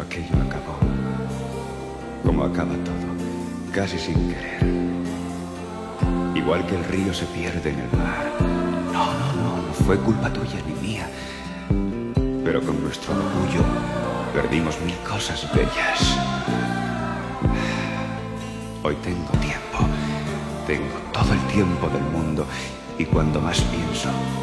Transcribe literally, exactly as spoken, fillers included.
aquello acabó, como acaba todo, casi sin querer. Igual que el río se pierde en el mar. No, no, no, no fue culpa tuya ni mía. Pero con nuestro orgullo perdimos mil cosas bellas. Hoy tengo tiempo, tengo todo el tiempo del mundo, y cuando más pienso,